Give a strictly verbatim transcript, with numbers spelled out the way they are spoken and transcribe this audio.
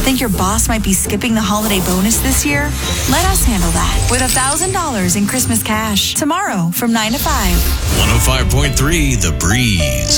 Think your boss might be skipping the holiday bonus this year? Let us handle that with one thousand dollars in Christmas cash tomorrow from nine to five. one oh five point three The Breeze.